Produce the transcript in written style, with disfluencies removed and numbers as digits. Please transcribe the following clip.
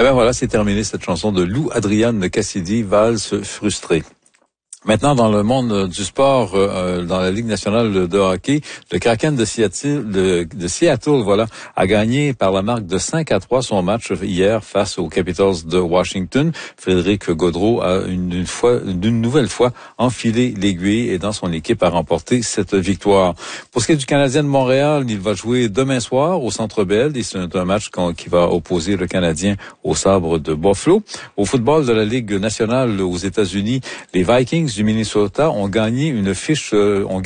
Eh ben voilà, c'est terminé cette chanson de Lou Adrian Cassidy, Valse frustrée. Maintenant, dans le monde du sport, dans la Ligue nationale de hockey, le Kraken de Seattle, voilà, a gagné par la marque de 5-3 son match hier face aux Capitals de Washington. Frédéric Gaudreau a d'une nouvelle fois enfilé l'aiguille et dans son équipe a remporté cette victoire. Pour ce qui est du Canadien de Montréal, il va jouer demain soir au Centre Bell et c'est un match qui va opposer le Canadien au Sabre de Buffalo. Au football de la Ligue nationale aux États-Unis, les Vikings du Minnesota ont gagné une fiche,